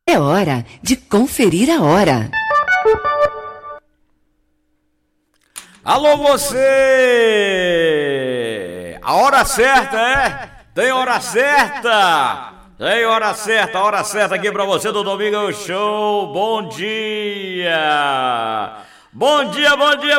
É hora de conferir a hora. Alô você! A hora certa, é? Tem hora certa! Tem hora certa aqui pra você do Domingo Show. Bom dia! Bom dia!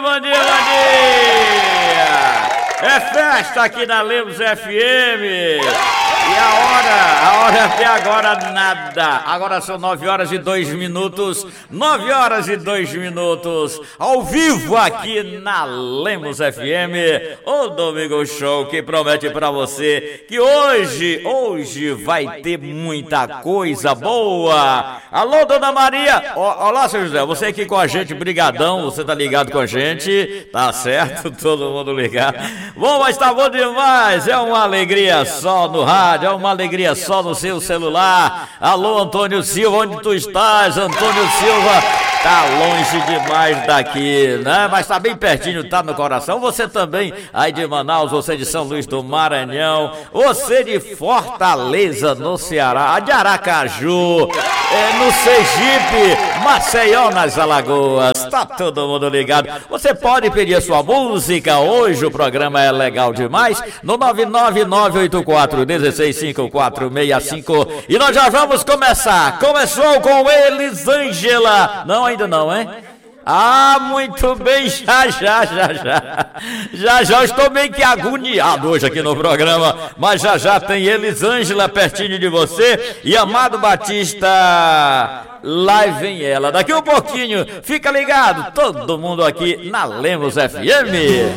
É festa aqui na Lemos FM. E a hora até agora nada. Agora são 9 horas e 2 minutos. 9 horas e 2 minutos. Ao vivo aqui na Lemos FM. O Domingo Show que promete pra você que hoje vai ter muita coisa boa. Alô, Dona Maria. Olá, seu José. Você aqui com a gente, brigadão. Você tá ligado com a gente? Tá certo? Todo mundo ligado. Bom, mas tá bom demais. É uma alegria só no rádio. É uma alegria só no seu celular. Alô, Antônio Silva, onde tu estás? Antônio Silva tá longe demais daqui, né? Mas tá bem pertinho, tá no coração. Você também aí de Manaus, você de São Luís do Maranhão, você de Fortaleza, no Ceará, de Aracaju, no Sergipe, Maceió, nas Alagoas. Tá todo mundo ligado. Você pode pedir a sua música. Hoje o programa é legal demais. No 99984165465. E nós já vamos começar. Começou com Elisângela. Não, ainda não, hein? Ah, muito bem, já estou meio que agoniado hoje aqui no programa, mas já tem Elisângela pertinho de você e Amado Batista, lá vem ela, daqui um pouquinho, fica ligado, todo mundo aqui na Lemos FM.